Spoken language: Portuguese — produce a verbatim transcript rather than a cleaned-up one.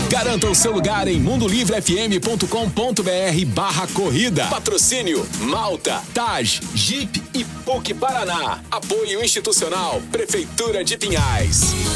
Garanta o seu lugar em mundolivrefm.com.br barra corrida. Patrocínio Malta, Taj, Jeep e P U C Paraná. Apoio institucional Prefeitura de Pinhais.